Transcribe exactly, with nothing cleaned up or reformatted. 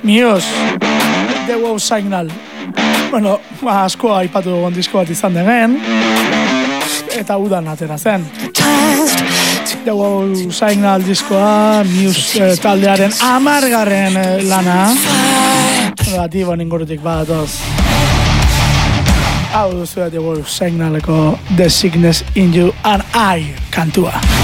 Muse, The Wow Signal. Bueno, asko aipatu dugun disko bat izan denen, eta udan atera zen. The Wow Signal diskoa, Muse taldearen amargarren lana. Bati bon ingurutik badatoz. Hau duzu The Wow Signaleko The Sickness in You and I kantua.